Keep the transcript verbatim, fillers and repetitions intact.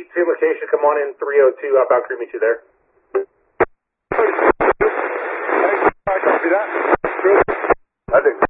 two location, come on in three oh two, outbound crew, meet you there. I copy that. Good. I think.